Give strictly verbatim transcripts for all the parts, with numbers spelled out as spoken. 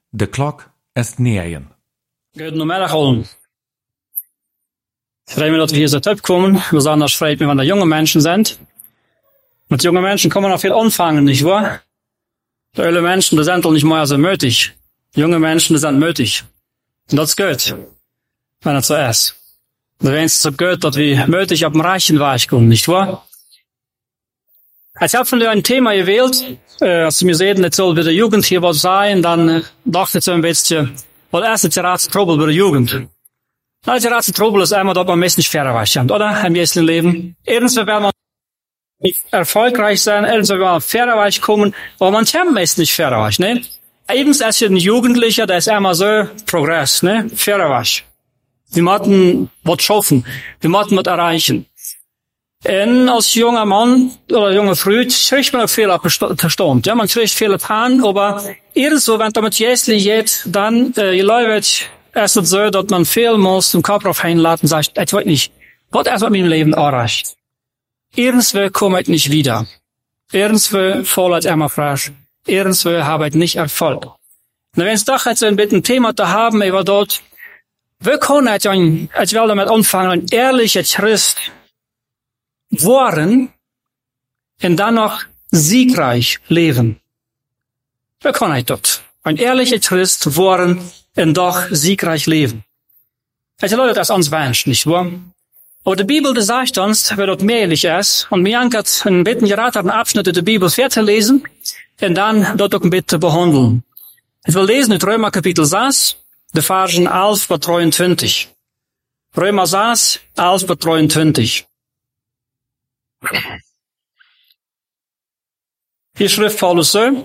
De klok is negen. Goedemiddag allen. Ich freue mich, dass wir hier so kommen. Besonders freut mich, wenn da junge Menschen sind. Mit jungen Menschen kann man auch viel anfangen, nicht wahr? Die ältere Menschen, die sind doch nicht mehr so mötig. Junge Menschen, die sind mötig. Und das ist gut, wenn es so ist. Da wäre es so gut, dass wir mötig auf dem reichen Weg kommen, nicht wahr? Ich habe von dir ein Thema gewählt, äh, als du mir sehen, jetzt soll bei der Jugend hier was sein, dann äh, dachte ich so ein bisschen, was erst ist der Ratstrubel bei der Jugend? Na, der Ratstrubel ist einmal, dass man meist nicht fair sind, oder? Im jetzigen Leben. Irgendwann werden wir nicht erfolgreich sein, irgendwann werden wir fair kommen, aber man kann meist nicht fair, ne? Ebenso als ein Jugendlicher, der ist einmal so Progress, ne? Fair. Wir müssen was schaffen, wir müssen was erreichen. Und als junger Mann oder junge Frau kriegt man auch viel abgestimmt. Ja, man kriegt viel getan, aber irgendwo, wenn damit jährlich geht, dann, äh, je läuft, ist es so, dass man viel muss den Kopf auf hinladen und sagt, ich weiß nicht, was ist mit meinem Leben erreicht? Irgendwo komme ich nicht wieder. Irgendwo fällt es immer frisch. Irgendwo habe ich nicht Erfolg. Und wenn es doch jetzt ein bisschen ein Thema zu haben, über dort, wie kann ich, ich will damit anfangen, ein ehrlicher Christ waren und dann noch siegreich leben. Wie kann ich dort? Ein ehrlicher Christ waren und doch siegreich leben. Ich Leute, das uns wünscht, nicht wahr? Aber die Bibel, die sagt uns, wer dort mehrlich ist, und mir hat ein bisschen geraten, Abschnitt der Bibel fertig lesen, und dann dort auch ein bisschen behandeln. Ich will lesen in Römer Kapitel sechs, die Versen elf bis dreiundzwanzig. Römer sechs, elf bis dreiundzwanzig. Hier schrift Paulus so: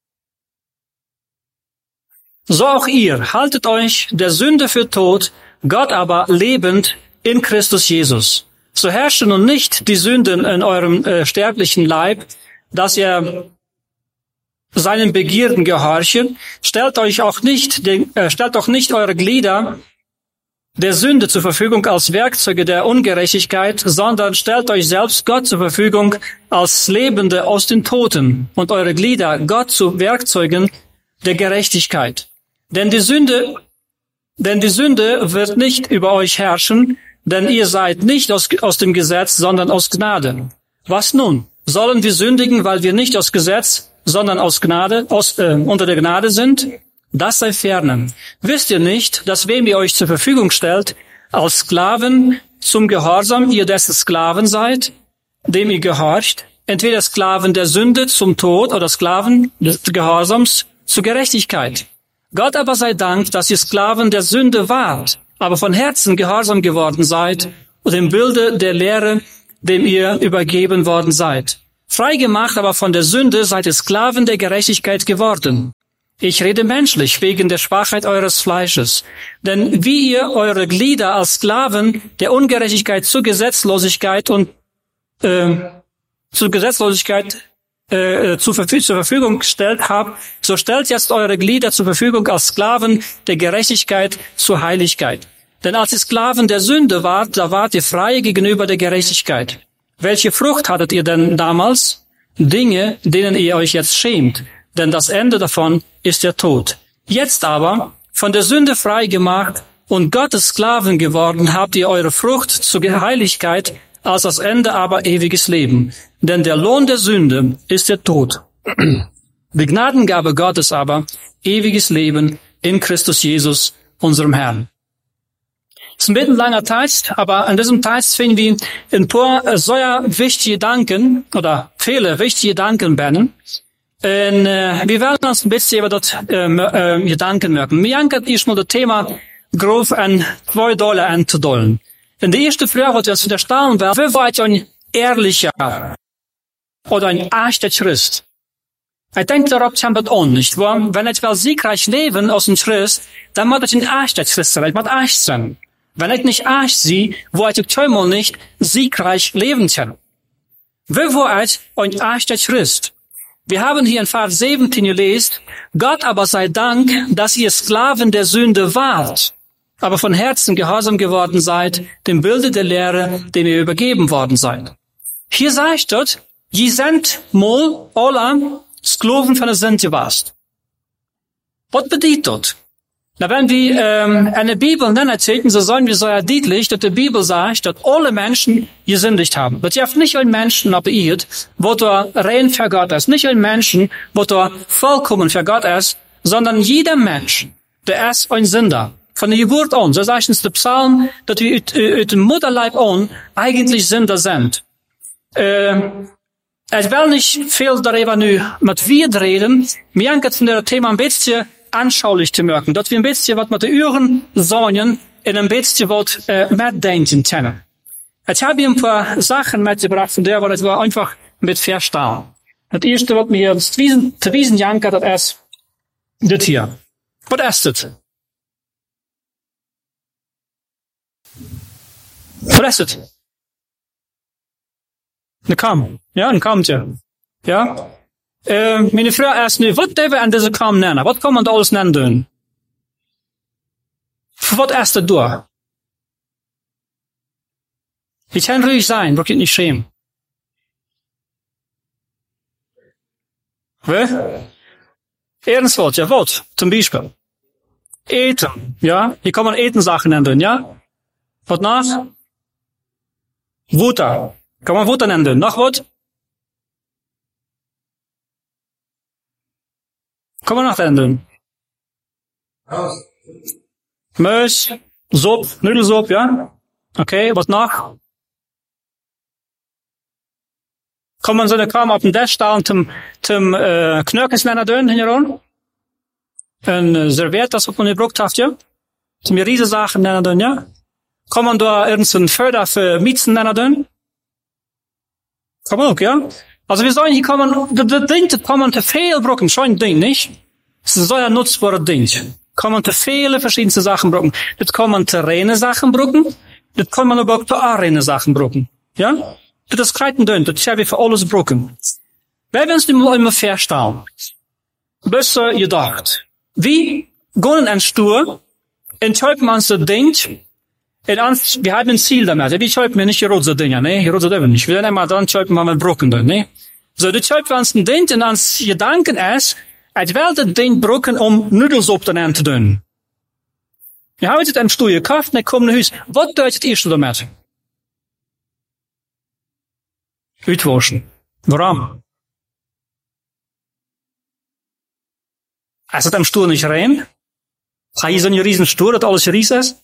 So auch ihr, haltet euch der Sünde für tot, Gott aber lebend in Christus Jesus. So herrsche nun nicht die Sünden in eurem äh, sterblichen Leib, dass ihr seinen Begierden gehorchen. Stellt euch auch nicht, den, äh, stellt auch nicht eure Glieder der Sünde zur Verfügung als Werkzeuge der Ungerechtigkeit, sondern stellt euch selbst Gott zur Verfügung als Lebende aus den Toten und eure Glieder Gott zu Werkzeugen der Gerechtigkeit. Denn die Sünde, denn die Sünde wird nicht über euch herrschen, denn ihr seid nicht aus, aus dem Gesetz, sondern aus Gnade. Was nun? Sollen wir sündigen, weil wir nicht aus Gesetz, sondern aus Gnade, aus, äh, unter der Gnade sind? Das sei ferne. Wisst ihr nicht, dass wem ihr euch zur Verfügung stellt, als Sklaven zum Gehorsam, ihr dessen Sklaven seid, dem ihr gehorcht, entweder Sklaven der Sünde zum Tod oder Sklaven des Gehorsams zur Gerechtigkeit. Gott aber sei Dank, dass ihr Sklaven der Sünde wart, aber von Herzen gehorsam geworden seid und im Bilde der Lehre, dem ihr übergeben worden seid. Freigemacht aber von der Sünde seid ihr Sklaven der Gerechtigkeit geworden. Ich rede menschlich wegen der Schwachheit eures Fleisches. Denn wie ihr eure Glieder als Sklaven der Ungerechtigkeit zur Gesetzlosigkeit und äh, zur Gesetzlosigkeit äh, zur, Verfü- zur Verfügung gestellt habt, so stellt jetzt eure Glieder zur Verfügung als Sklaven der Gerechtigkeit zur Heiligkeit. Denn als ihr Sklaven der Sünde wart, da wart ihr frei gegenüber der Gerechtigkeit. Welche Frucht hattet ihr denn damals? Dinge, denen ihr euch jetzt schämt. Denn das Ende davon ist der Tod. Jetzt aber, von der Sünde frei gemacht und Gottes Sklaven geworden, habt ihr eure Frucht zur Heiligkeit, als das Ende aber ewiges Leben. Denn der Lohn der Sünde ist der Tod. Die Gnadengabe Gottes aber, ewiges Leben in Christus Jesus, unserem Herrn. Es ist ein bisschen langer Text, aber an diesem Text finden wir ein paar sehr wichtige Gedanken, oder viele wichtige Gedanken benennen. Und äh, wir werden uns ein bisschen über das äh, äh, Gedanken merken. Mir hat erstmal das Thema grob an zwei Dollar anzudollen. Und die erste Frage, die wir uns verstehen werden, wie war ein ehrlicher oder ein echter Christ? Ich denke, darauf kommt es an, nicht wahr? Wenn ich will siegreich leben als ein Christ, dann muss ich ein echter Christ sein, ich muss echt sein. Wenn ich nicht echt sehe, wo ich zweimal nicht siegreich leben kann. Wie war ich ein echter Christ? Wir haben hier in Vers siebzehn gelesen, Gott aber sei Dank, dass ihr Sklaven der Sünde wart, aber von Herzen gehorsam geworden seid, dem Bilde der Lehre, dem ihr übergeben worden seid. Hier sagt dort, je sind mal alle Sklaven von der Sünde warst. Was bedeutet das? Na, wenn wir ähm, eine Bibel nennen täten, so sollen wir so ja deutlich, dass die Bibel sagt, dass alle Menschen gesündigt haben. Das ist nicht ein Menschen abeiert, wo da rein für Gott ist, nicht ein Menschen, wo da vollkommen für Gott ist, sondern jeder Mensch, der ist ein Sünder. Von der Geburt an, so sagt uns der Psalm, dass wir aus dem Mutterleib an eigentlich Sünder sind. Äh, ich will nicht viel darüber nu mit wir reden, mir geht von der Thema ein bisschen anschaulich zu merken, dass wir ein bisschen was mit den Ohren sagen und ein bisschen was äh, mitdenken können. Ich habe hier ein paar Sachen mitgebracht, von der, was wir einfach mit verstehen. Das erste, was mir zu wiesen, zu wiesen jankert, das ist das hier. Was ist das? Was ist das? Eine Kam. Ja, ein Kamtje. Ja? Äh, meine Frau erst nu, was dürfen wir an diese Kam nennen? Was kann man da alles nennen? Für was ist das da? Ich kann ruhig sein, braucht ihr nicht schämen. Wer? Ehrenwort, ja, was? Zum Beispiel. Eten, ja? Hier kann man Eten-Sachen nennen, ja? Was nach? Wutter. Kann man Wutter nennen. Noch was? Kann man noch nennen. Mös, Supp, Nudelsupp, ja? Okay, was noch? Kann man so eine Kam auf dem Tisch stellen zum, zum, äh, Knöckes nennen dön, hingeron? Ein äh, Serviert, das man gebraucht hat, ja? Zum riese Sachen nennen dön, ja? Kann man da irgendein Förder für Miezen nennen dön? Kann man auch, ja? Also wir sagen, hier kann man, das Ding, das kann man zu viel brauchen, schon Ding, nicht? Es ist so ein nutzbares Ding. Kann man zu viele verschiedene Sachen brauchen. Das kann man zu reine Sachen brauchen, das kann man aber auch zu arene Sachen brauchen, ja? Das ist kreiten Ding, das haben wir für alles brauchen. Wenn wir uns nicht mal immer verstehen, besser gedacht, wie gehen ein Stuhl, entscheiden wir uns das Ding, und ans, wir haben ein Ziel damit. Wir schreiben mir nicht die rote Dinge, ne? Die rote Dinge nicht. Wir sind immer dann schreiben wir mit Brücken, ne? So, das schreiben wir uns ein Ding, und ans Gedanken ist, ich will das Ding brücken, um Nudelsuppe dann zu tun. Wir haben jetzt einen Stuhl gekauft, und ich komme nach Hause. Was bedeutet ihr schon damit? Uitwaschen. Warum? Ist das am Stuhl nicht rein? Habe ich so einen riesen Stuhl, dass alles ries ist?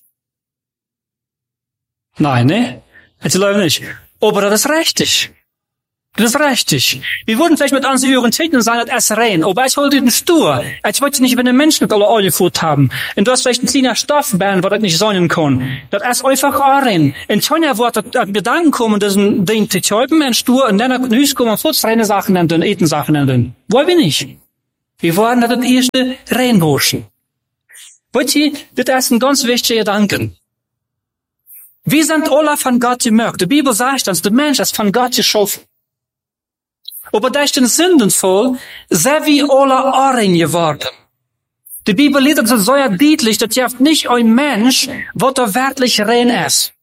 Nein, ne? Jetzt läuft nicht. Aber das ist richtig. Das ist richtig. Wir würden vielleicht mit unseren Ohren täten sagen, das ist rein. Aber ich wollte den Stuhl. Ich wollte nicht über den Menschen mit aller Olie Food haben. Und du hast vielleicht ein kleiner Stoffband, wo das nicht sein kann. Das ist einfach auch rein. Und schon ja, wo das Gedanken kommen, das ein Ding zu schäuben, ein Stuhl, und dann nach Hause kommen, kurz reine Sachen nennen, Eten Sachen nennen. Wollen wir nicht. Wir wollen das erste reinwaschen. Wollt ihr, das ist ein ganz wichtiger Gedanke. Wir sind alle von Gott gemerkt. Die Bibel sagt uns, der Mensch ist von Gott geschaffen. Aber durch den Sündenfall sind wir alle Arren geworden. Die Bibel lehrt uns so ja deutlich, dass ja nicht ein Mensch, was er wirklich rein ist.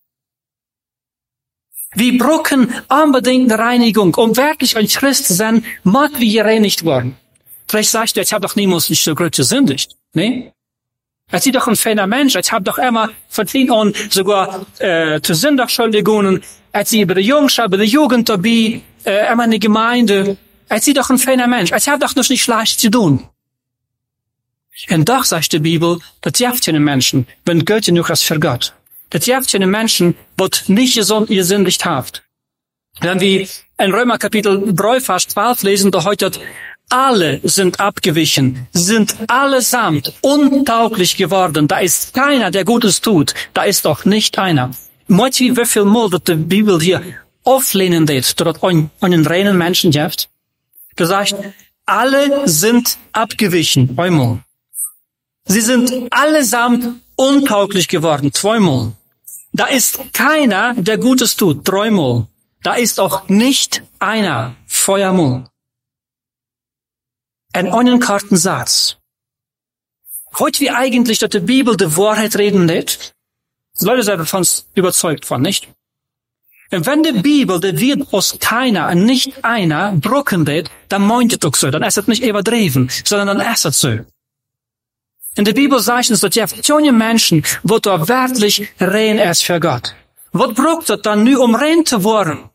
Wir brauchen unbedingt eine Reinigung. Um wirklich ein Christ zu sein, muss wir gereinigt werden. Vielleicht sagst du, ich habe doch niemals nicht so groß gesündigt. Ne? Ich bin doch ein feiner Mensch. Ich habe doch immer von Anfang an sogar äh, zu Sünderschuldigungen. Ich bin bei der Jungschaft, bei der Jugend dabei, äh, immer in der Gemeinde. Ich bin doch ein feiner Mensch. Ich habe doch noch nicht schlecht zu tun. Und doch sagt die Bibel, das jaft keine Menschen, wenn Gott genug ist für Gott. Das jaft keine Menschen, was nicht gesündigt habt. Wenn wir in Römer Kapitel drei, Vers zwölf lesen, da heute alle sind abgewichen, sind allesamt untauglich geworden. Da ist keiner, der Gutes tut. Da ist doch nicht einer. Meint ihr, wie viel Mal wird die Bibel hier auflehnen wird, dass ein, einen reinen Menschen gibt? Gesagt, alle sind abgewichen. Einmal. Sie sind allesamt untauglich geworden. Zweimal. Da ist keiner, der Gutes tut. Dreimal. Da ist auch nicht einer. Feuermal. Ein einen Satz. Wollt wir eigentlich, dass die Bibel die Wahrheit reden lässt? Die Leute sind davon überzeugt von, nicht? Und wenn die Bibel, die wird aus keiner und nicht einer brücken lässt, dann meint es doch so. Dann ist es nicht übertrieben, sondern dann ist es so. In der Bibel sagt es, dass die viele Menschen, wo da wirklich rein ist für Gott. Was braucht es dann nu um rein zu werden?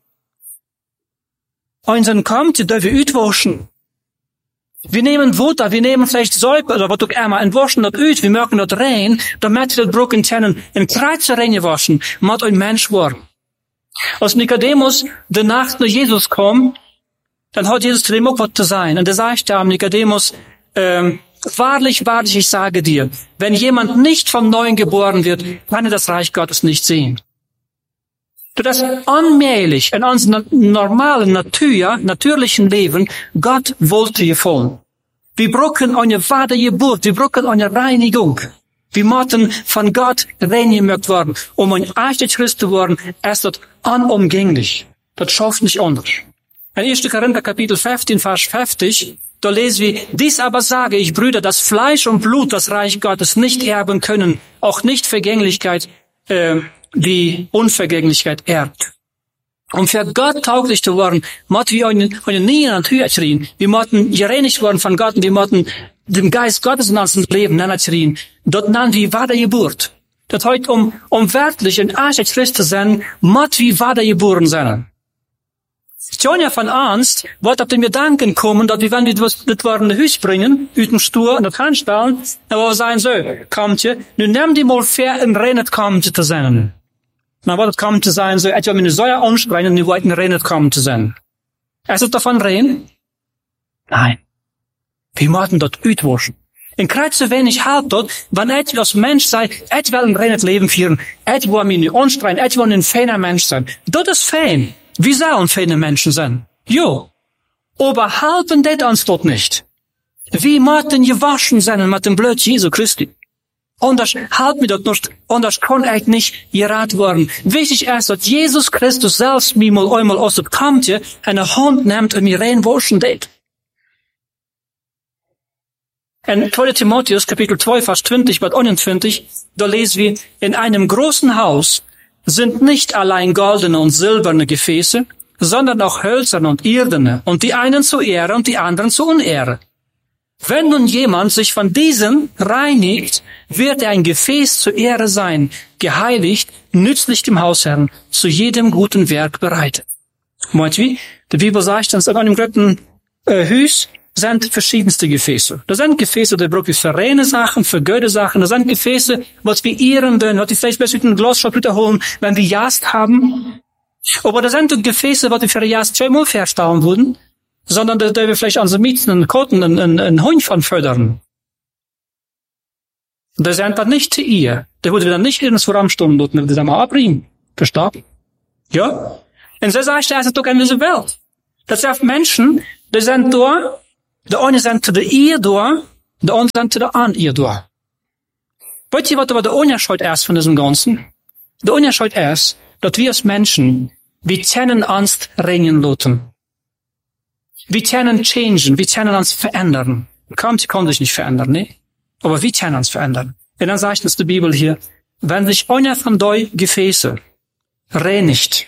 Und dann kommt, die dürfen uitwaschen. Wir nehmen Wasser, wir nehmen vielleicht Säupe oder was auch immer, und waschen das uit, wir merken das rein, damit wir das Bruch intern in Kreuz rein waschen, mit ein Mensch werden. Als Nikodemus die Nacht nach Jesus kam, dann hat Jesus zu dem auch was zu sein. Und er sagt da am Nikodemus, ähm, wahrlich, wahrlich, ich sage dir, wenn jemand nicht vom Neuen geboren wird, kann er das Reich Gottes nicht sehen. Das allmählich in unserem normalen Natur, natürlichen Leben, Gott wollte gefallen. Wir brauchen eine wahre Geburt, wir brauchen eine Reinigung. Wir müssen von Gott reingemacht werden. Um ein echter Christ zu werden, ist das unumgänglich. Das schafft nicht anders. In erster Korinther Kapitel fünfzehn, Vers fünfzig, da lesen wir, dies aber sage ich, Brüder, dass Fleisch und Blut das Reich Gottes nicht erben können, auch nicht Vergänglichkeit, äh, die Unvergänglichkeit erbt. Um für Gott tauglich zu werden, müssen wir eine, eine neue Natur kriegen. Wir müssen gereinigt werden von Gott und wir müssen den Geist Gottes in unserem Leben kriegen. Dort nennen wir wahre Geburt. Das heißt, um, um wirklich ein echter Christ zu sein, müssen wir wahre geboren sein. Schon von Angst, wird auf den Gedanken kommen, dass wir, wenn wir das, das waren in Haus bringen, uit dem Stuhl und das Handstellen, dann wollen wir sagen, so, kommt ihr, nun nimm die mal fair in Reinet kommen zu sein. Dann wird es kommen zu sein, so, etwa mit einer Säure anspringen und die wollten Reinet kommen zu sein. Ist es davon rein? Nein. Wir müssen dort uitwaschen. In Kreuz so wenig halt dort, wenn etwa als Mensch sei, etwa ein Reinet Leben führen, etwa mit einer anstrengen, etwa ein feiner Mensch sein. Das ist fein. Wir sollen feine Menschen sein. Jo. Aber halten das uns dort nicht. Wir müssen gewaschen sein mit dem Blut Jesu Christi. Anders halt mir das nicht, anders kann ich nicht geraten werden. Wichtig ist, dass Jesus Christus selbst mir mal einmal aus dem Kampf eine Hand nimmt und mir reinwaschen tät. In zweiter Timotheus, Kapitel zwei, Vers zwanzig bis einundzwanzig, da lesen wir, in einem großen Haus sind nicht allein goldene und silberne Gefäße, sondern auch hölzerne und irdene, und die einen zu Ehre und die anderen zu Unehre. Wenn nun jemand sich von diesen reinigt, wird er ein Gefäß zur Ehre sein, geheiligt, nützlich dem Hausherrn, zu jedem guten Werk bereitet. Meint wie? Die Bibel sagt, dass in einem guten äh, Haus sind verschiedenste Gefäße. Das sind Gefäße, die brauchen wir für reine Sachen, für gute Sachen. Das sind Gefäße, was wir ehren wollen, was wir vielleicht besser mit einem Glas Schokolade holen, wenn wir Jast haben. Aber das sind Gefäße, was wir für Jast zweimal verstauen würden, sondern da wir vielleicht an so Mieten, einen Koten, einen, einen, einen Hund von fördern. Das ist einfach nicht zu ihr. Der würde dann nicht in das Voranstunden dort, wenn wir das mal abbringen. Verstanden? Ja? Und so sagt er, es ist doch in dieser Welt. Das sind Menschen, die sind da, de eine sind zu der Ehe da, de andere sind zu der An-Ehe da. Weißt du, was aber der Unterschied ist von diesem Ganzen? Der Unterschied ist, dass wir als Menschen, wir können uns reinigen lassen. Wir können changen, wir können uns verändern. Kommt, kann sich nicht verändern, ne? Aber wir können uns verändern. Und dann sagt uns die Bibel hier, wenn sich einer von deu Gefäße reinigt,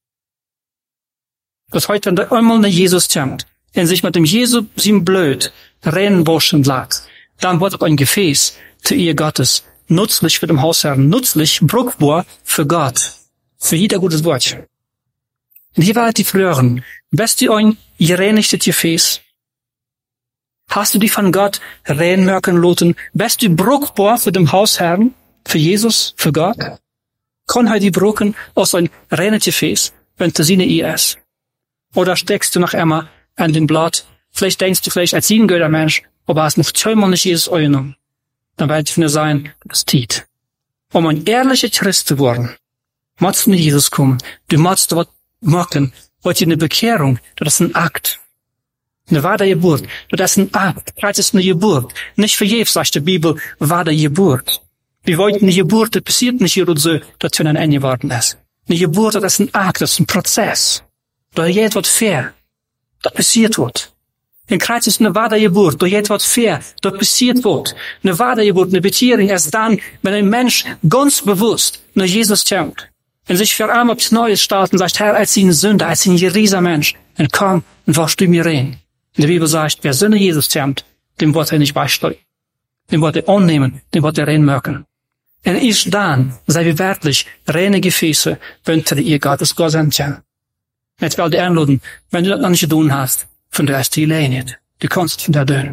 das heißt, wenn der einmal nach Jesus kommt, und sich mit dem Jesu sein Blut reinwaschen lässt, dann wird auch ein Gefäß zu ihr Gottes, nützlich für den Hausherrn, nützlich, brauchbar für Gott, für jeder gutes Wort. Und hier war die Fragen, bist du ein gereinigtes Gefäß? Hast du dich von Gott reinmerken lassen? Bist du brauchbar für den Hausherrn, für Jesus, für Gott? Kann er die brauchen aus ein reines Gefäß, wenn du seine Ehe ist? Oder steckst du noch einmal an den Blatt? Vielleicht denkst du vielleicht als ein guter Mensch, aber hast noch zweimal nicht Jesus eingenommen. Dann wird es mir sein, das tut. Um ein ehrlicher Christ zu werden, musst du mit Jesus kommen. Du musst dort machen, heute eine Bekehrung, das ist ein Akt. Eine wahre Geburt, das ist ein Akt. Das ist eine Geburt. Nicht für jeden, sagt die Bibel, wahre Geburt. Wir wollten eine Geburt, das passiert nicht hier und so, dass für ein Ende geworden ist. Eine Geburt, das ist ein Akt, das ist ein Prozess. Da geht was fair. Das passiert wird. In Kreuz ist eine wahre Geburt, da geht was fair, da passiert wird. Eine wahre Geburt, eine Bekehrung erst dann, wenn ein Mensch ganz bewusst nach Jesus kommt und sich für einmal aufs Neue startet und sagt, Herr, als ein Sünder, als ein gerieser Mensch, und komm und wasch du mir rein. In der Bibel sagt, wer Sünde Jesus kommt, dem wird er nicht beisteuern. den wordt hij onnemen, den wordt hij reinmaken. En eerst dan zijn we werkelijk reine gefäße, wanneer ihr Gottes Gott zijn. Net wel de aanloden, wenn du dat nog niet gedaan hast, von der ist die Lehne nicht. Du kannst het von der doen.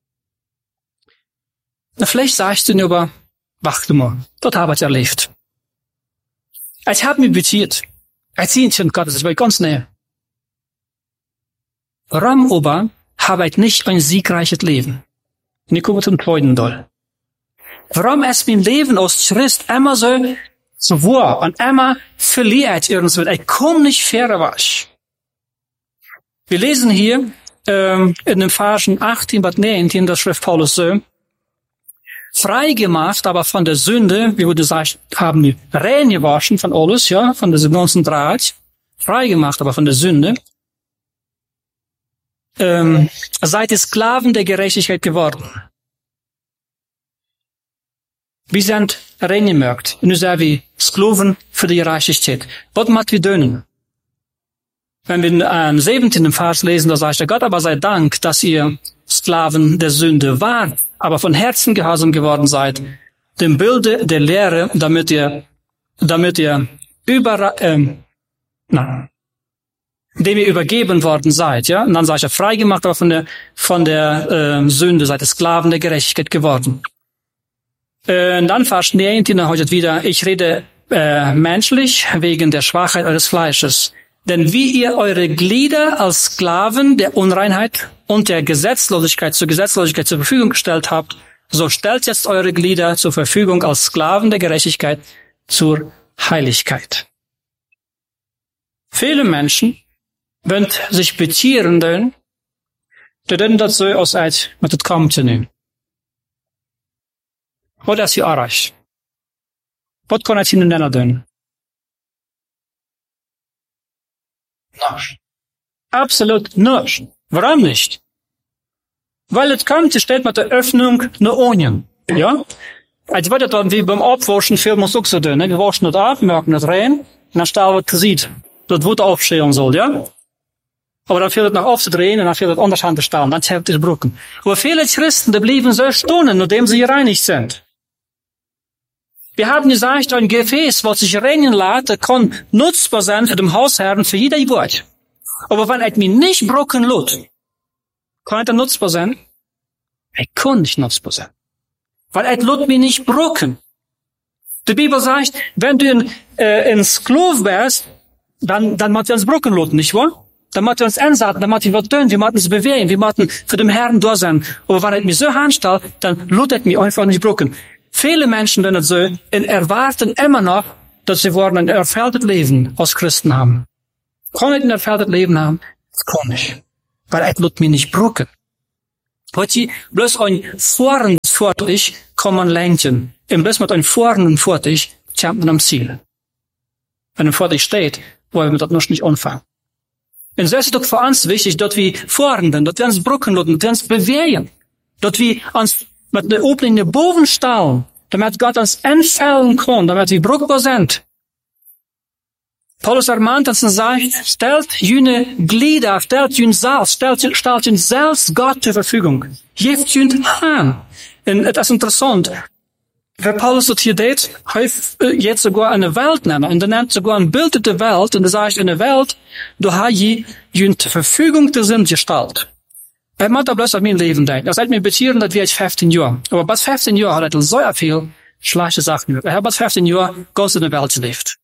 Na, vielleicht sagst du nur, aber, wacht mal, dat habe ich erlebt. Ich habe mich beziert. Ich zie het von Gottes, das war ganz näher. Warum aber habe ich nicht ein siegreiches Leben? Und ich komme zum zweiten Teil. Warum ist mein Leben als Christ immer so zwaar und immer verliert irgendwo? Ich komme nicht vorwärts. Wir lesen hier ähm, in den Versen achtzehn bis neunzehn, das schrift Paulus so: Freigemacht aber von der Sünde, wie wir gesagt haben, wir rein gewaschen von alles, ja, von diesem ganzen Draht. Freigemacht aber von der Sünde. Ähm, seid ihr Sklaven der Gerechtigkeit geworden. Wir sind reingemerkt. Nu zijn we Sklaven für die Gerechtigkeit. Was müssen wir tun? Wenn wir in zeventiende Vers lesen, da sagt der Gott, aber sei Dank, dass ihr Sklaven der Sünde wart, aber von Herzen gehorsam geworden seid, dem Bilde der Lehre, damit ihr, damit ihr über, ähm, na, dem ihr übergeben worden seid, ja? Und dann sagt er, freigemacht, aber von der, von der, äh, Sünde seid ihr Sklaven der Gerechtigkeit geworden. Äh, und dann Vers neunzehn, dann heute wieder, ich rede, äh, menschlich, wegen der Schwachheit eures Fleisches. Denn wie ihr eure Glieder als Sklaven der Unreinheit und der Gesetzlosigkeit zur Gesetzlosigkeit zur Verfügung gestellt habt, so stellt jetzt eure Glieder zur Verfügung als Sklaven der Gerechtigkeit zur Heiligkeit. Viele Menschen, wenn sich bezieren doen, die doen dat zo als uit met het kampje nu. Wat is je erreicht? Wat kan het in de doen? Nichts. Absolut nichts. Warum nicht? Weil es kommt, steht mit der Öffnung eine Onion. Ja? Als wird dann wie beim Abwaschen viel muss auch so tun. Ne? Wir waschen das ab, merken das rein, und dann stellen wir das sieht. Das wird aufstehen soll, ja? Aber dann fehlt es noch aufzudrehen, und dann fehlt es anders an zu stellen. Dann zählt es Brücken. Aber viele Christen, die blieben so stehen, nachdem sie gereinigt sind. Wir haben gesagt, ein Gefäß, was sich reinigen lässt, kann nutzbar sein für den Hausherrn, für jeder Wort. Aber wenn es mir nicht brocken lässt, kann es nutzbar sein? Es kann nicht nutzbar sein. Weil es lässt mir nicht brocken. Die Bibel sagt, wenn du ein, äh, ein Sklav wärst, dann, dann macht wir uns brocken lassen, nicht wahr? Dann macht wir uns einsetzen, dann macht wir was tun, wir machen uns bewegen, wir machen für den Herrn da sein. Aber wenn es mir so handstellt, dann lässt es mir einfach nicht brocken. Viele Menschen doen het zo en erwarten immer noch, dass sie worden ein erfülltes Leben als Christen haben. Kann ich ein erfülltes Leben haben? Das kann ich. Weil es lässt mich nicht brocken. Heute bloß ein Fahren fertig kann man lenken. Und bloß mit einem Fahren fertig kommt man am Ziel. Wenn man fertig steht, wollen wir das noch nicht anfangen. Und so ist es doch für uns wichtig, dass wir fahren, dass wir uns brocken lassen, dass wir uns bewegen, dass wir uns met de opening naar boven staan, damit Gott uns entfallen kann, damit wir bruchbar sind. Paulus ermahnt uns und sagt, stellt jene Glieder, stellt jene Salz, stellt, stellt jene selbst Gott zur Verfügung. Geeft jene aan. Und het is interessant, wer Paulus dat hier deed, heeft jetzt sogar eine Welt nemen. Und er nennt sogar ein Bild der Welt, und er sagt, in der Welt, da hat je jene zur Verfügung der Sinn gestellt. Ik moet daar bloos aan mijn leven denken. Dat is mijn bezieren, dat weer vijftien jaar. Maar bij vijftien jaar had ik zo veel slechte zaken. Ik heb bij vijftien jaar ganz in de wereld geleefd.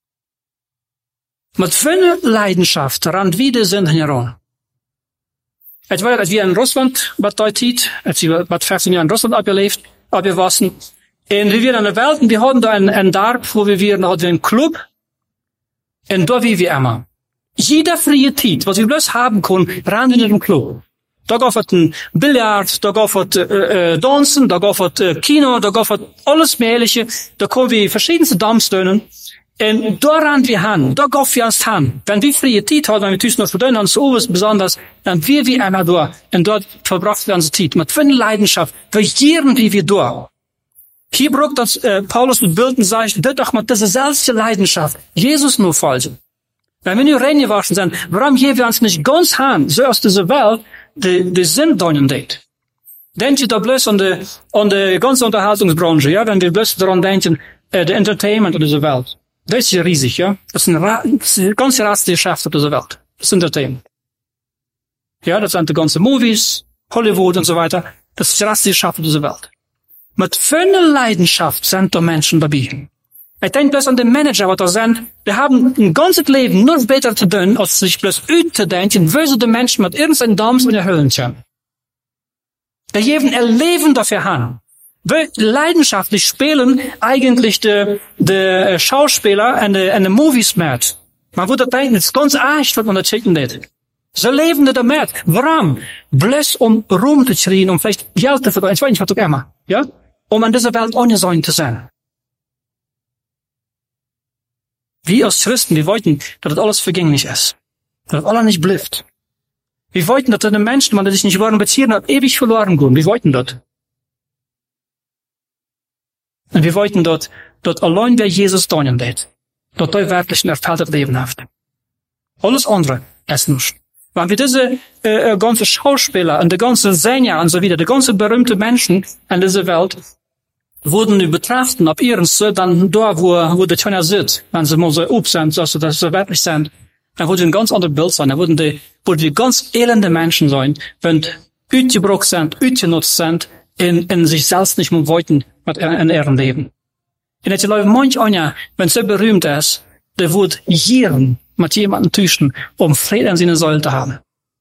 Met veel leidenschaft rand wie de zin heran. Het was dat we in Rusland, wat die tijd, als we met vijftien jaar in Rusland abgeleefd, abgewassen. En we waren in de wereld, en we hadden daar een, een dorp, wo we weer, hadden we een club. En daar wie we immer. Jeder freie tijd, wat we bloos haben kon, randen in een club. Da gaf het een biljart, da gaf het uh, uh, dansen, da gaf het uh, kino, da gaf het alles mögliche. Da kon we verschiedenste Dampfstönen. En daar randen we aan, da gaf we ons aan. Wenn wir freie Zeit hadden, wenn wir tussen uns verdienen, dann so was besonders, dann wir wie einmal da. Und dort verbrachten wir unsere Zeit. Mit viel Leidenschaft, verjieren wie wir da. Hier braucht das uh, Paulus mit Bilden sagt, dit doch mit dieser selbste Leidenschaft. Jesus nur folgen. Wenn wir nur reingewaschen sind, warum gehen wir uns nicht ganz an, so aus dieser Welt, de, de zin doinen deed. Denk je da bloß an de, an de ganze Unterhaltungsbranche, ja, wenn wir bloß daran denken, äh, der Entertainment in dieser Welt. Das ist ja riesig, ja. Das ist ein, Ra das ist ein ganze Rastgeschäft auf dieser Welt. Das ist Entertainment. Ja, das sind die ganzen Movies, Hollywood und so weiter. Das ist das Rastgeschäft auf dieser Welt. Mit voller Leidenschaft sind da Menschen dabei. Ich denke bloß an den Manager, was da sind. Die haben ein ganzes Leben nur besser zu tun, als sich bloß auszudenken, wo sie die Menschen mit irgendeinem Dams in der Höhlen können. Die geben ihr Leben dafür an. Wir leidenschaftlich spielen eigentlich die, die Schauspieler in den, in den Movies mit. Man würde denken, es ist ganz echt, was man da schicken nicht. So leben die damit. Warum? Bloß um Ruhm zu kriegen, um vielleicht Geld zu verdienen. Ich weiß nicht, was auch immer. Ja? Um an dieser Welt ohne sein zu sein. Wir als Christen, wir wollten, dass das alles vergänglich ist. Dass das alles nicht bleibt. Wir wollten, dass die Menschen, die sich nicht wollen beziehen, ewig verloren gehen. Wir wollten das. Und wir wollten dort, dort allein wer Jesus dienen wird. Dort der wirklich ein erfülltes Leben hat. Alles andere ist nicht. Wenn wir diese äh, ganze Schauspieler und die ganze Sänger und so wieder, die ganze berühmte Menschen in dieser Welt, wurden wir betrachten, ob ihren so, dann da, wo, wo die Töner sind, wenn sie mal so up sind, so, dass sie so wirklich sind, dann würde ein ganz anderes Bild sein. Dann würden die, würden die ganz elende Menschen sein, wenn die ausgebrochen sind, ausgenutzt sind, in, in sich selbst nicht mehr wollten, mit in ihrem Leben. Und jetzt läuft manch einer, wenn es so berühmt ist, der wird jeden mit jemandem tüchen, um Frieden in seiner Seele zu haben.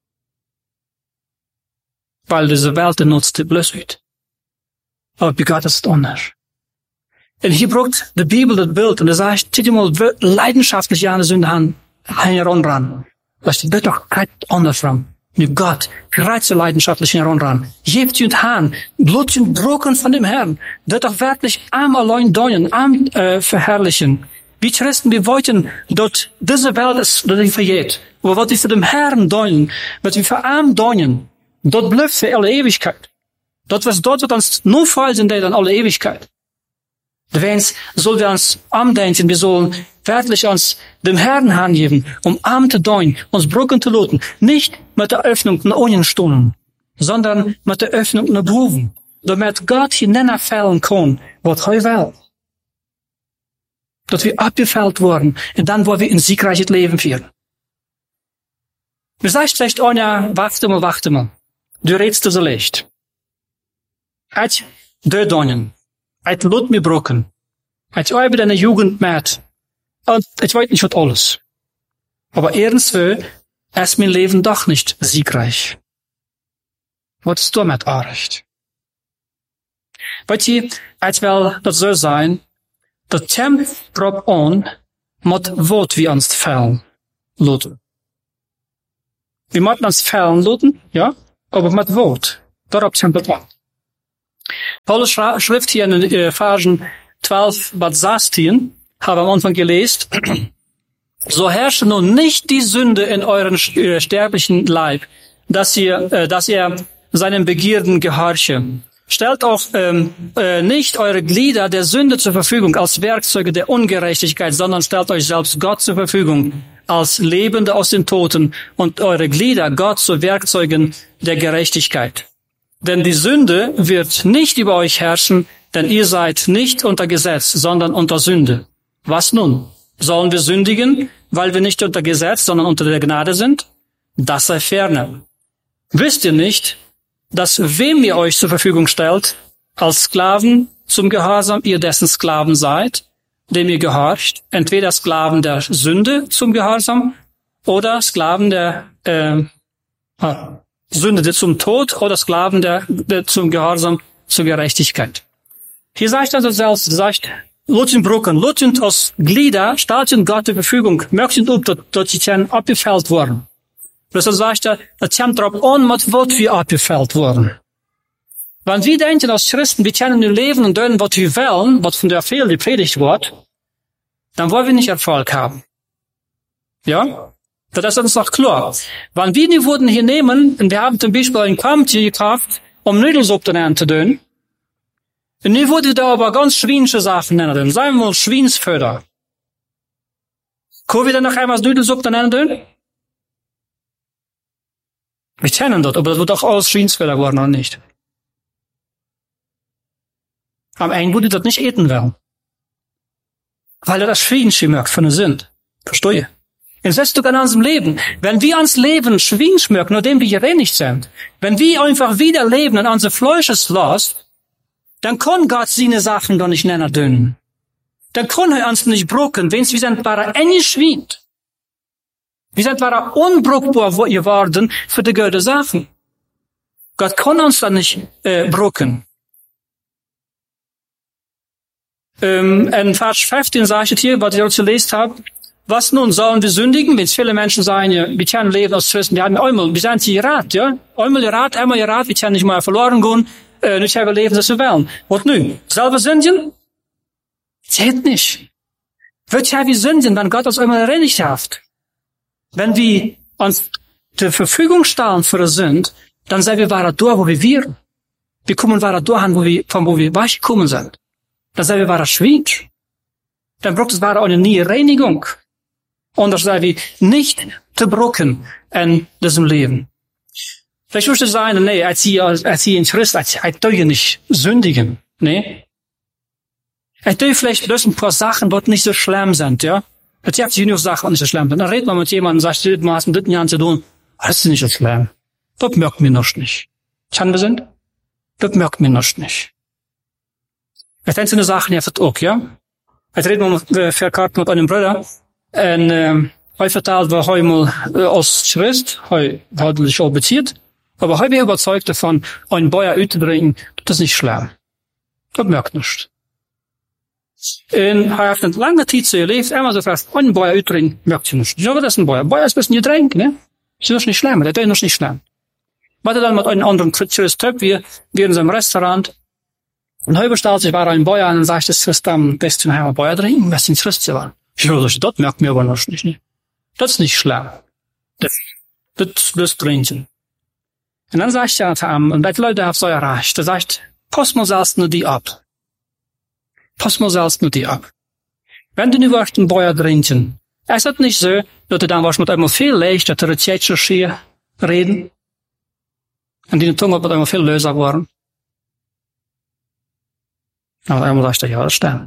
Weil diese Welt nutzt die bloß ut. Aber bei Gott ist es anders. Und hier braucht die Bibel das Bild, und er sagt, tut ihr mal leidenschaftlich an die Sünde an, heranran. Das ist doch kein andersrum. Mit Gott, reizt so leidenschaftlich heranran. Gebt ihr Hand, Blut und Brocken von dem Herrn. Wird doch wirklich am allein deuen, am äh, verherrlichen. Wie Christen, wir wollten, dort diese Welt ist, dass sie vergeht. Aber was wir für den Herrn deuen, was wir für arm deuen, dort bleibt für alle Ewigkeit. Dort was dort wird uns nur fallen sind, dann alle Ewigkeit. Deswegen sollen wir uns andenken, wir sollen wirklich uns dem Herrn angeben, um arm zu deuen, uns Brücken zu looten. Nicht mit der Öffnung der Onenstunden, sondern mit der Öffnung der Buben. Damit Gott hinein fällen kann, was er will. Dass wir abgefällt wurden, und dann wollen wir ein siegreiches Leben führen. Du sagst vielleicht, oh ja, warte mal, warte mal. Du redest so leicht. Ich dödonen. Ich lut mir brocken. Ich übe deine Jugend mit. Und ich weiß nicht, was alles. Aber irgendwo ist mein Leben doch nicht siegreich. Was ist damit recht? Weißt du, ich will das so sein, der Temp drop on, mit Wort wie uns fällen, luten. Wir müssen uns fällen luten, ja, aber mit Wort. Darauf Temp drop. Paulus schrift hier in den Versen zwölf bis sechzehn, habe am Anfang gelesen, so herrsche nun nicht die Sünde in euren sterblichen Leib, dass ihr, äh, dass ihr seinen Begierden gehorche. Stellt auch ähm, äh, nicht eure Glieder der Sünde zur Verfügung als Werkzeuge der Ungerechtigkeit, sondern stellt euch selbst Gott zur Verfügung als Lebende aus den Toten und eure Glieder Gott zu Werkzeugen der Gerechtigkeit. Denn die Sünde wird nicht über euch herrschen, denn ihr seid nicht unter Gesetz, sondern unter Sünde. Was nun? Sollen wir sündigen, weil wir nicht unter Gesetz, sondern unter der Gnade sind? Das sei ferne. Wisst ihr nicht, dass wem ihr euch zur Verfügung stellt, als Sklaven zum Gehorsam, ihr dessen Sklaven seid, dem ihr gehorcht, entweder Sklaven der Sünde zum Gehorsam oder Sklaven der äh, ah, Sünde zum Tod oder Sklaven der, der zum Gehorsam zur Gerechtigkeit. Hier sagt also selbst, sagt, Lutschen Brücken, Lutschen aus Glieder, stellt Gott zur Verfügung, möchten ob, dass sie dann abgefällt wurden. Das sagt er, es kommt darauf an, mit was wir abgefällt wurden. Wenn wir denken als Christen, wir können nur leben und tun, was wir wollen, was von der viel gepredigt wird, dann wollen wir nicht Erfolg haben. Ja? Das ist uns doch klar. Wenn wir die wurden hier nehmen, und wir haben zum Beispiel ein Kampftier gekauft, um Nudelsuppe zu tun, und die wurde da aber ganz schweinische Sachen nennen, sagen wir mal Schweinsföder. Können wir dann noch einmal Nudelsuppe nennen? Wir kennen das, aber das wird doch alles Schweinsföder geworden, oder nicht? Am Ende würde das nicht eten werden. Weil er das Schwingen merkt von der Sünde. Verstehe je? Und das ist doch in unserem Leben. Wenn wir ans Leben Schwingen schmecken, nachdem wir gereinigt sind, wenn wir einfach wieder leben in unser Fleisches Lust, dann kann Gott seine Sachen doch nicht nennen dünn. Dann kann er uns nicht brücken, wenn wir sind bara eng geschwint. Wir sind bara unbrückbar geworden für die gute Sachen. Gott kann uns dann nicht äh, brücken. Ähm, in Vers fünfzehn sagt es hier, was ich auch gelesen habe, was nun sollen wir sündigen, wenn es viele Menschen sagen, ja, wir können leben als Christen, wir haben einmal, wir sind hier gerat, ja, einmal gerat, einmal gerat, wir können nicht mal verloren gehen, äh, nicht haben leben, das wir wollen. Was nun? Selber sündigen? Zählt nicht. Wird ja wie sündigen, wenn Gott uns einmal reinigt hat. Wenn wir uns zur Verfügung stellen für die Sünde, dann sind wir weiter da, wo wir wären. Wir kommen weiter dahin, wo wir, von wo wir weggekommen sind. Dann sind wir weiter schwierig. Dann braucht es weiter eine neue Reinigung. Und das sind wir nicht zu brücken in diesem Leben. Vielleicht musst du sagen, nee, als sie, als sie in Christ, als sie tue nicht sündigen. Nee. Er tue vielleicht bloß ein paar Sachen, die nicht so schlimm sind, ja. Jetzt habt ihr nur Sachen, die nicht so schlimm sind. Dann redet man mit jemandem und sagt, du hast mit dritten Jahren zu tun. Das ist nicht so schlimm. Das merkt mir noch nicht. Kann wir sind? Das merkt mir noch nicht. Jetzt sind so eine Sachen, ja, auch, ja. Jetzt reden wir mit, verkauft mit einem Bruder. Und, ähm, hij vertelt, wir heute mal, äh, als Christ, hij hat sich auch bezieht. Aber heute bin ich überzeugt davon, ein Bäuer auszubringen, das ist nicht schlimm. Das merkt nicht. Und er hat eine lange Zeit so gelebt, einmal so fast, ein Bäuer auszubringen, merkt sie nicht. Ja, das ist ein Bäuer. Bäuer ist ein bisschen Getränk, ne? Das ist nicht schlimm, das ist nicht schlimm. Was er dann mit einem anderen Christ hat, wir, wir in so einem Restaurant, und heute bestellt sich war ein Bäuer und sagt, das ist am besten ein Bäuer trinken, was in Christ zu waren. Ja, das, das merkt mir aber noch nicht, ne? Das ist nicht schlimm. Das, das ist bloß trinken. Und dann sagt er zu ihm, und bei den Leuten haben so erreicht, er sagt, pass mal selbst nur die ab. Pass mal selbst nur die ab. Wenn du nicht willst, ein Bäuer trinken, ist das nicht so, dass du dann was mit einmal viel leichter, dass du jetzt schon reden, und die Zunge wird einmal viel löser geworden. Aber einmal sagt er, ja, das stimmt.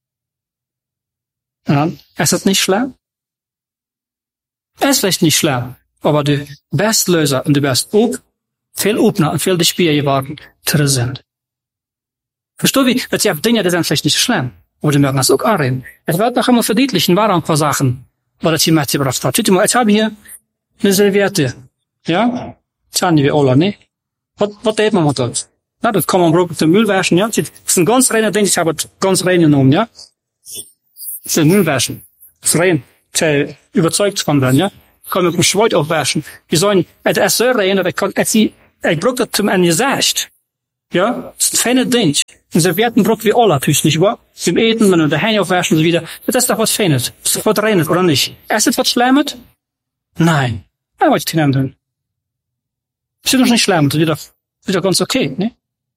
Ja, ist das nicht schlimm? Es ist vielleicht nicht schlimm, aber du bist Löser und du bist auch viel offener und viel die Spiel geworden zu sind. Verstehst du wie? Dass ihr Dinge, die sind vielleicht nicht schlimm, aber die mögen das auch anreden. Es wird noch immer verdeutlichen, waren ein paar Sachen, was das hier mitgebracht hat. Schaut mal, jetzt habe ich hier eine Serviette. Ja? Das haben wir alle, ne? Was, was tut man mit das? Na, das kann man brauchen zum Müllwaschen, ja? Das ist ein ganz reiner Ding, ich habe es ganz rein genommen, ja? Das ist ein Müllwaschen. Das ist rein. Ich überzeugt von werden, ja? Ich kann mit dem Schweut auch waschen. Wir sollen, es ist so rein, dass ich kann, es sie, ich brauche das zum Ende gesagt. Ja? Das ist ein feines Ding. Und Servietten brauchen wir alle natürlich, nicht wahr? Zum Eten, wenn wir die Hände aufwaschen und so wieder. Das ist doch was Feines. Das ist doch was Reines, oder nicht? Ist das was Schlimmes? Nein. Ja, was ich den tun. Das ist doch nicht schlimm, das ist doch, das ist doch ganz okay, ne?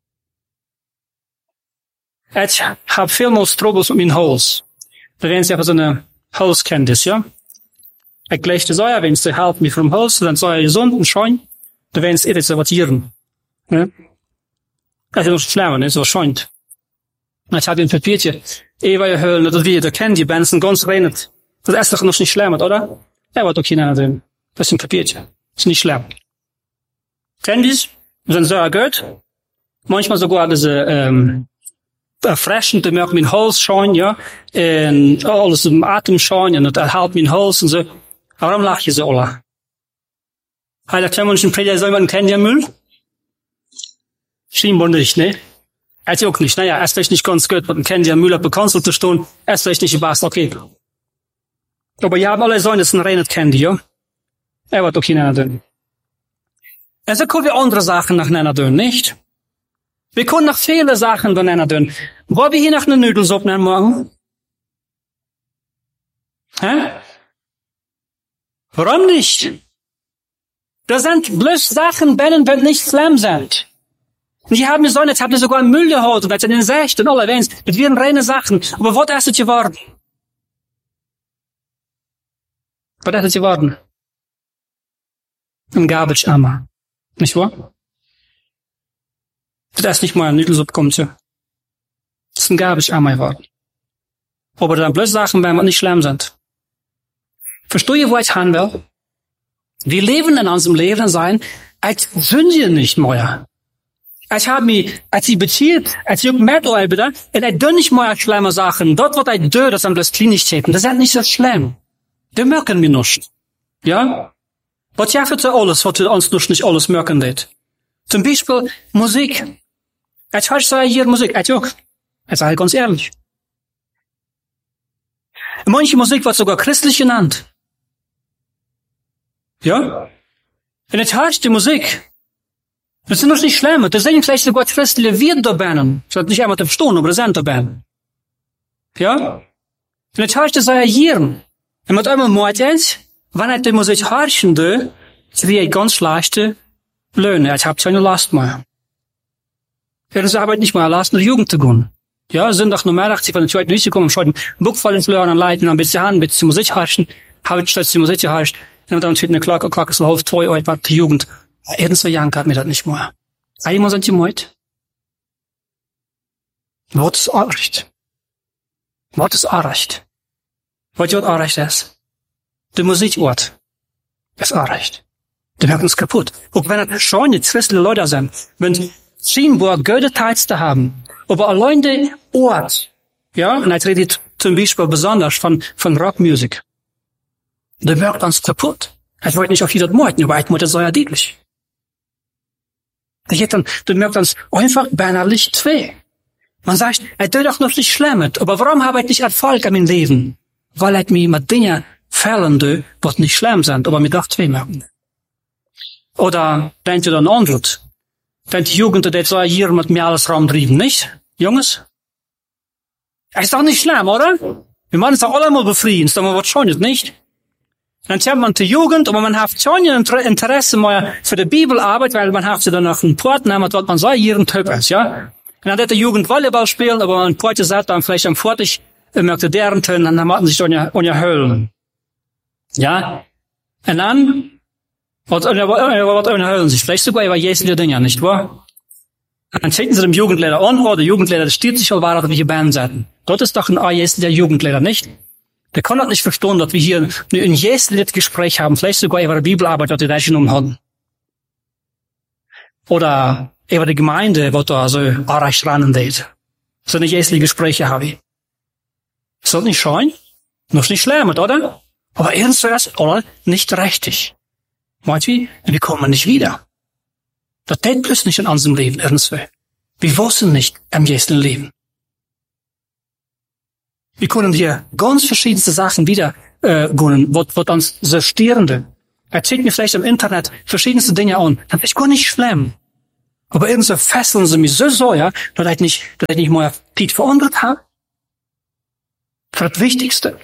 Ich hab vielmals Troubles mit meinem Hals. Da werden sie einfach so eine Halskenntnis, ja? Ich gleich das Säuer, wenn sie helfen mich vom Hals, dann soll er gesund und schön, da werden sie irritieren. Ne? Das ist noch schlimmer, ne? So scheint. Ich habe ein Papierchen, Ewa Höhlen, oder wie, da kennen die Benson ganz rein. Das ist doch noch nicht schlimm, oder? Er wird doch keiner sehen. Das ist ein Papierchen. Das ist nicht schlimm. Kennen die's? Sind sehr gut. Manchmal sogar diese, ähm, erfrischend, da merkt mein Hals schon, ja, und alles im Atem schon, und das hält mein Hals und so. Warum lach ich so, alle? Heiler Clemens und Prediger, soll man kennen, ja, Müll? Scheinbar nicht, ne? Er hat auch nicht, naja, er ist vielleicht nicht ganz gut, man kennt ja Müll, aber Konsul zu stehen, er ist vielleicht nicht überrascht, okay. Aber ja, haben alle sollen das ein reines Candy, ja? Er wird auch keiner tun. Und so können wir andere Sachen nacheinander tun, nicht? Wir können noch viele Sachen benennen tun. Wollen wir hier noch eine Nudelsuppe nennen morgen? Hä? Warum nicht? Da sind bloß Sachen bennen, die nicht schlimm sind. Und die haben gesagt, jetzt habt ihr sogar Müll geholt, und jetzt in den Secht und alle Wens. Das wären reine Sachen. Aber was ist es geworden? Was ist es geworden? Ein Garbage-Ammer. Nicht wahr? Das ist nicht mal eine Nudelsuppe kommt, ja. ist ein Garbage-Armer geworden. Aber dann bloß Sachen, wenn wir nicht schlimm sind. Verstehe je, wo ich hin will? Wir leben in unserem Leben sein, als Sünde nicht mehr. Ich habe mich, als ich bezieht, als ich gemerkt habe, und ich tue nicht mehr schlimme Sachen. Dort wird ich dö, das an das Klinischtäten. Das ist nicht so schlimm. Die merken wir nicht. Ja? Was ja für zu alles, was uns noch nicht alles merken wird. Zum Beispiel Musik. Ich höre so hier Musik, ich auch. Ich sage ganz ehrlich. Manche Musik wird sogar christlich genannt. Ja? Und jetzt hörst du die Musik. Das ist noch nicht schlimm. Das sind vielleicht sogar christliche Werte dabei. Das hat nicht einmal zu verstehen, aber das sind dabei. Ja? Und jetzt hörst du so hier. Und mit einmal meint es, wenn ich die Musik hörst, dann kriege ich ganz schlechte Löhne. Ich habe keine Last mehr. Ja, das arbeitet nicht mehr Last, in die Jugend zu gehen. Ja, sind doch nur mehr achtzig von den zweiten durchgekommen, schon ein Buch voll ins Lernen, leiten, ein bisschen Hand, ein bisschen Musik hörst, habe ich statt die Musik gehört, und dann steht eine Klocke, Klocke, so auf zwei Euro, die Jugend. Irgendwo Jank hat mir das nicht mehr. Einmal sind die Meut. Was ist Unrecht? Was ist Unrecht? Was ist Unrecht ist? Die Musikort ist Unrecht. Die machen uns kaputt. Auch wenn es schon jetzt christliche Leute sind, wenn scheinbar gute Teils zu haben, aber allein der Ort, ja, und ich rede zum Beispiel besonders von, von Rockmusik, der wirkt uns kaputt. Ich wollte nicht auf jeder Meuten, aber ich wollte so ja deutlich. Dann, du merkst uns einfach beinerlich zwei. Man sagt, er tut doch noch nicht schlimm, aber warum habe ich nicht Erfolg in meinem Leben? Weil ich mich mit Dingen fällen, die nicht schlimm sind, aber mir doch zwei merken. Oder denkt ihr dann anders? Denkt die Jugend, die soll hier mit mir alles rumtrieben, nicht? Junges? Ist doch nicht schlimm, oder? Wir machen es doch alle mal befrieden, ist doch mal was Schönes, nicht? Dann kommt man zur Jugend, aber man hat schon ein Interesse mehr für die Bibelarbeit, weil man hat sie dann noch einen Port nehmen, dort man soll hier ein Typ ist, ja? Und dann hat der Jugend Volleyball spielen, aber man Port sagt dann vielleicht am Fortig, er möchte deren Tönen, dann machen sie sich ohne Höhlen. Ja? Und dann, was ohne Höhlen sich, vielleicht sogar über jährliche Dinge, nicht wahr? Dann schicken sie dem Jugendlehrer an, oder der Jugendlehrer, der steht sich, oder war welche Band setzen. Dort ist doch ein jährlicher Jugendlehrer, nicht? Der kann das nicht verstehen, dass wir hier ein jährliches Gespräch haben, vielleicht sogar über die Bibelarbeit, die wir da genommen haben. Oder über die Gemeinde, was da so arg ran geht. So eine jährliche Gespräche habe ich. Ist das nicht schön? Noch nicht schlimm, oder? Aber erstens, oder? Nicht richtig. Meint wie? Wir kommen nicht wieder. Das geht bloß nicht in unserem Leben, irgendwo. Wir wissen nicht im jährlichen Leben. Wir können hier ganz verschiedenste Sachen wieder äh, gönnen, was, was uns so Störende. Er zeigt mir vielleicht im Internet verschiedenste Dinge an. Das ist gar nicht schlimm. Aber irgendwie fesseln sie mich so sehr, dass ich nicht, dass ich nicht mehr Zeit für andere habe. Für das Wichtigste.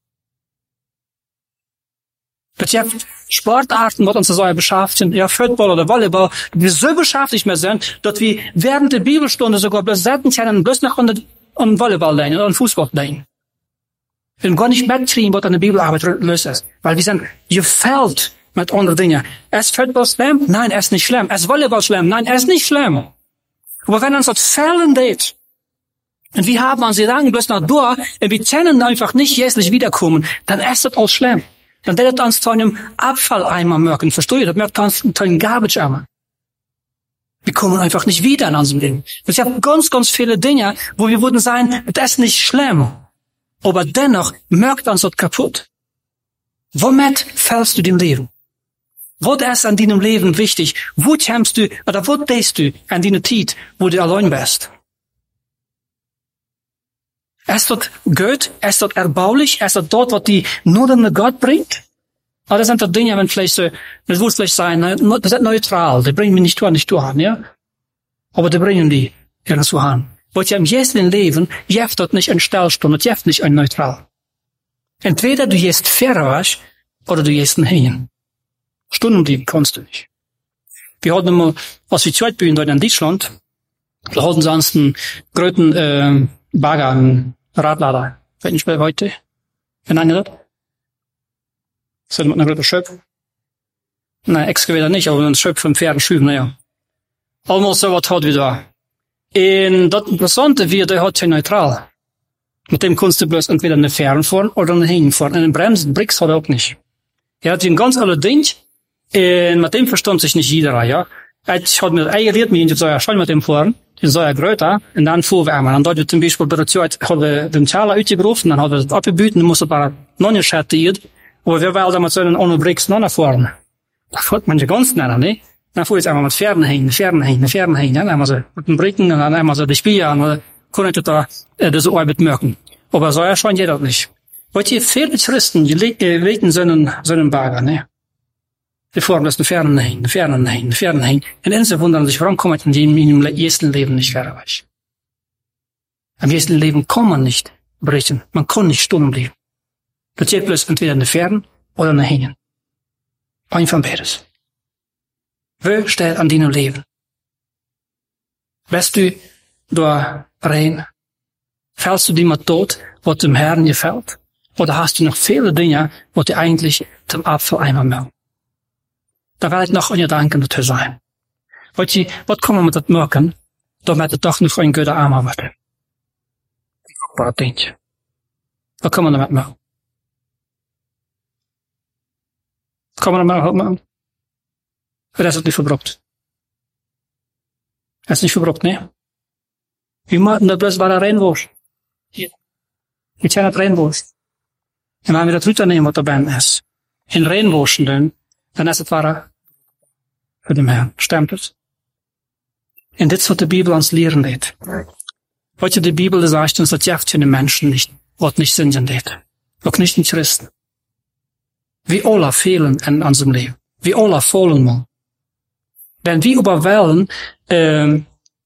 Das ja Sportarten, was uns so beschäftigen, ja, Football oder Volleyball, die so beschäftigt mehr sind, dass wir während der Bibelstunde sogar bloß selten können, bloß noch an an Volleyball lernen oder an Fußball lernen. Wir können gar nicht mitkriegen, was an der Bibelarbeit los ist. Weil wir sind gefällt mit anderen Dingen. Ist Football schlimm? Nein, er ist nicht schlimm. Ist Volleyball schlimm? Nein, er ist nicht schlimm. Aber wenn uns das Fällen geht, und wir haben uns lange bloß noch durch, und wir können einfach nicht jährlich wiederkommen, dann ist das auch schlimm. Dann wird uns zu einem Abfalleimer merken. Versteht ihr? Das merkt uns zu einem Garbage-Eimer. Wir kommen einfach nicht wieder in unserem Leben. Es gibt ganz, ganz viele Dinge, wo wir würden sagen, das ist nicht schlimm. Aber dennoch merkt uns das kaputt. Womit fällst du dein Leben? Was ist an deinem Leben wichtig? Wo kämpfst du, oder wo stehst du an deiner Zeit, wo du allein bist? Ist das gut? Ist das erbaulich? Ist das dort, was die Not mit Gott bringt? Aber das sind doch Dinge, wenn vielleicht so, das würde vielleicht sein, das ist neutral, die bringen mich nicht durch, nicht durch, ja? Aber die bringen die irgendwo an. Weil ja im jährlichen Leben, jeft dort nicht ein Stellstunde, jeft nicht ein neutral. Entweder du jest fair oder du jest ein Hin. Stunden die kannst du nicht. Wir hatten immer, als wir zweit bühnen dort in Deutschland, da hatten sie sonst einen gröten, äh, Bagger, einen Radlader. Weiß nicht mehr heute. Wenn einer das? Soll man eine Schöpf? Nein, Exkavator nicht, aber ein Schöpf von Pferden schüben, naja. Almost so was hat wie da. En dat interessante weer, dat had je neutraal. Met dem konntest du bloß entweder eine Fern fahren oder eine Hin fahren. Und eine Bremse, Bricks hat er auch nicht. Er hat ein ganz alle Ding, en mit dem verstand sich nicht jeder, ja. Ich had mir eingeleerd, mir in ja schon mit dem fahren, die so ja größer, und dann fuhren wir einmal. Und dort zum Beispiel bei der Zeit, haben wir den Taler ausgerufen, dann haben wir das abgebüht, und mussten wir noch nicht schattiert, aber wir wollen damit so einen ohne Bricks noch fahren. Da fährt man ja ganz schnell, ne? Dann fuhr ich einmal mit Pferden hin, Pferden hin, Pferden hin, ja. Dann einmal so mit den Bricken, und dann einmal so die Spiele, und dann konnte ich da, äh, das Arbeit merken. Aber so ja schon jeder nicht. Weil die viele Christen, die legen so einen, so einen Bagger, ne? Die fahren das in Fernen hin, Fernen hin, Fernen hin. Und dann sie wundern sich, warum kommt man in ihrem ersten Leben nicht fertig? Am ersten Leben kann man nicht brechen. Man kann nicht stumm bleiben. Das geht bloß entweder eine Fernen oder eine Hängen. Ein von beides. Wo steht an deinem Leben? Bist du da rein? Fällst du dir mal tot, was dem Herrn gefällt? Oder hast du noch viele Dinge, was dir eigentlich zum Apfeleimer melden? Da will ich noch an Gedanken dazu sein. Wat je, wat kan man met dat merken? Damit het toch nog een goede armer wordt. Wat denk je? Wat kan man damit merken? Kan man damit merken? Oder ist es nicht verbrucht? Es ist nicht verbrucht, ne? Wie machen das bloß, weil er reinwurst? Hier. Ich kann nicht reinwurst. Und wenn wir das runternehmen, was dabei ist, in reinwursten, dann, dann ist es wahrer für den Herrn. Stimmt es? Und das, was die Bibel uns lehren lädt. Heute die Bibel sagt uns, das jagt für den Menschen nicht, was nicht sinnen lädt. Auch nicht in Christen. Wir alle fehlen in unserem Leben. Wir alle fallen mal. Wenn wir über Wellen, ähm,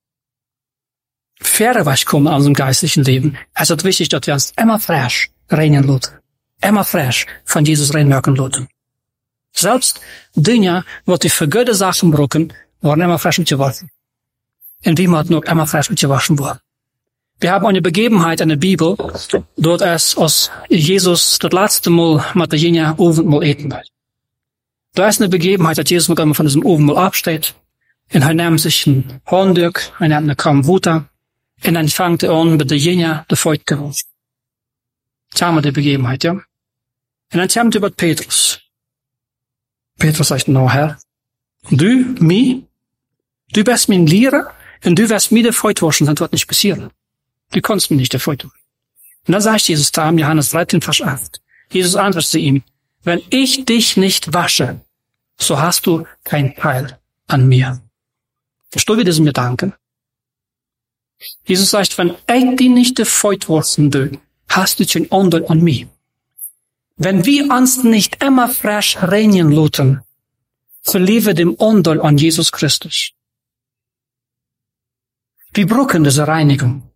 verder kommen in unserem geistlichen Leben, ist es wichtig, dass wir uns immer frisch reinigen lassen. Immer frisch von Jesus reinmerken lassen. Selbst Dinge, wat die für gute Sachen brauchen, waren immer frisch mitgewaschen. Und wir müssen auch immer frisch mitgewaschen worden. Wir haben eine Begebenheit in der Bibel, dort es aus Jesus das letzte Mal mit der Jünger Abendmahl eten wird. Da ist eine Begebenheit, dass Jesus mit einem von diesem Abendmahl absteht, und er nimmt sich ein Horndück, er nimmt eine Kamm Butter, und dann fängt er an, mit der Jünger die Feucht zu waschen. Das haben wir die Begebenheit, ja. Und dann kommt er über Petrus. Petrus sagt, no Herr, du, mir, du bist mein Lehrer, und du wirst mir die Feucht waschen, das wird nicht passieren. Du kannst mir nicht die Feucht waschen. Und dann sagt Jesus da im Johannes dreizehn, Vers acht. Jesus antwortet ihm, wenn ich dich nicht wasche, so hast du kein Teil an mir. Verstehst du diesen Gedanken? Jesus sagt, wenn ich dich nicht die Feucht waschen will, hast du kein Anteil an mir. Wenn wir uns nicht immer frisch reinigen lassen, verlieren wir den Anteil an Jesus Christus. Wir brauchen diese Reinigung.